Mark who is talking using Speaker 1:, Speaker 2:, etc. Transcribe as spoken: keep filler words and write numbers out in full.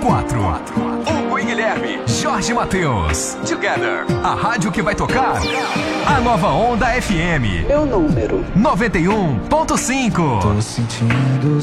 Speaker 1: quatro. Hugo e Guilherme, Jorge Mateus. Together, a rádio que vai tocar a nova onda F M.
Speaker 2: Meu número
Speaker 1: noventa e um ponto cinco.
Speaker 3: Tô sentindo